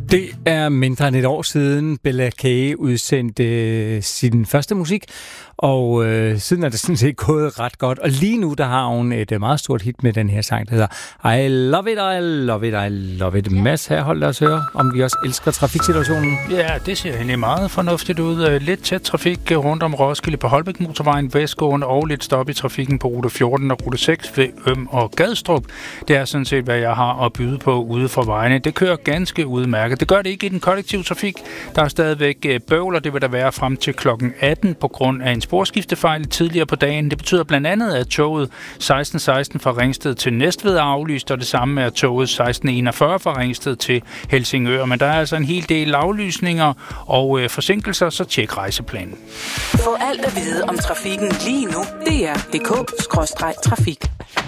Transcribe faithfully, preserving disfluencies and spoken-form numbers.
Det er mindre end et år siden, Bella K. udsendte øh, sin første musik, og øh, siden er det sådan set gået ret godt. Og lige nu, der har hun et øh, meget stort hit med den her sang, der hedder I Love It, I Love It, I Love It. Mads, her hold os høre, om vi også elsker trafiksituationen. Ja, det ser egentlig meget fornuftigt ud. Lidt tæt trafik rundt om Roskilde på Holbæk Motorvejen, vestgående, og lidt stop i trafikken på rute fjorten og rute seks ved Øm og Gadstrup. Det er sådan set, hvad jeg har at byde på ude fra vejene. Det kører ganske udmærket. Det gør det ikke i den kollektive trafik. Der er stadigvæk bøvl, og det vil der være frem til klokken atten på grund af en sporskiftefejl tidligere på dagen. Det betyder blandt andet, at toget seksten seksten fra Ringsted til Næstved er aflyst, og det samme med toget seksten enogfyrre fra Ringsted til Helsingør. Men der er altså en hel del aflysninger og øh, forsinkelser, så tjek rejseplanen. Få alt at vide om trafikken lige nu. D R punktum d k skråstreg trafik.